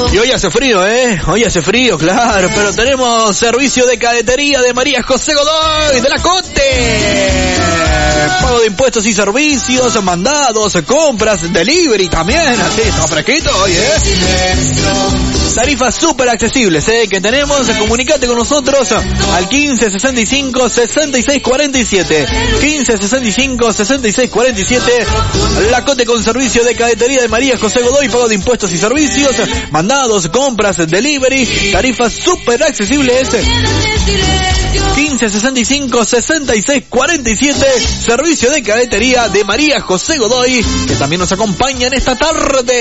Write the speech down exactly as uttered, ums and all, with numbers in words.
Y hoy hace frío, ¿eh? Hoy hace frío, claro, pero tenemos servicio de cadetería de María José Godoy, de la Cote. Pago de impuestos y servicios, mandados, compras, delivery también, así, está fresquito hoy, ¿eh? Tarifas súper accesibles, ¿eh? Que tenemos, comunicate con nosotros al quince sesenta y cinco sesenta y seis cuarenta y siete. quince sesenta y cinco sesenta y seis cuarenta y siete. La Cote con servicio de cadetería de María José Godoy, pago de impuestos y servicios, mandados, compras, delivery, tarifas súper accesibles. quince sesenta y cinco sesenta y seis cuarenta y siete, servicio de cadetería de María José Godoy, que también nos acompaña en esta tarde.